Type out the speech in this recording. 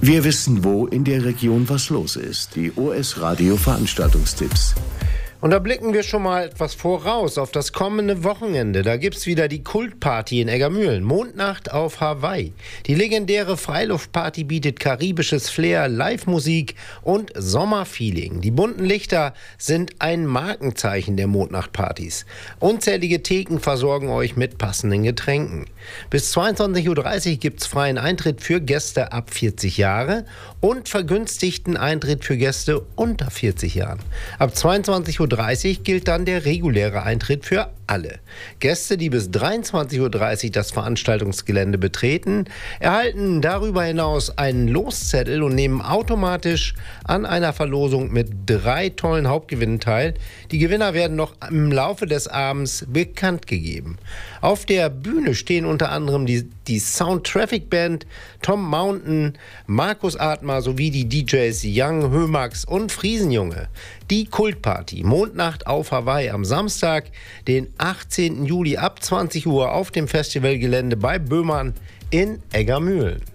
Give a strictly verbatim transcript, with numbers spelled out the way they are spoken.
Wir wissen, wo in der Region was los ist. Die O S Radio Veranstaltungstipps. Und da blicken wir schon mal etwas voraus auf das kommende Wochenende. Da gibt's wieder die Kultparty in Eggermühlen. Mondnacht auf Hawaii. Die legendäre Freiluftparty bietet karibisches Flair, Live-Musik und Sommerfeeling. Die bunten Lichter sind ein Markenzeichen der Mondnachtpartys. Unzählige Theken versorgen euch mit passenden Getränken. Bis zweiundzwanzig Uhr dreißig gibt's freien Eintritt für Gäste ab vierzig Jahre und vergünstigten Eintritt für Gäste unter vierzig Jahren. Ab zweiundzwanzig Uhr dreißig gilt dann der reguläre Eintritt für alle. Gäste, die bis dreiundzwanzig Uhr dreißig das Veranstaltungsgelände betreten, erhalten darüber hinaus einen Loszettel und nehmen automatisch an einer Verlosung mit drei tollen Hauptgewinnen teil. Die Gewinner werden noch im Laufe des Abends bekannt gegeben. Auf der Bühne stehen unter anderem die, die Sound Traffic Band, Tom Mountain, Markus Admar sowie die D Js Young, Hömax und Friesenjunge. Die Kultparty Mondnacht auf Hawaii am Samstag, den achtzehnten Juli ab zwanzig Uhr auf dem Festivalgelände bei Böhmann in Eggermühlen.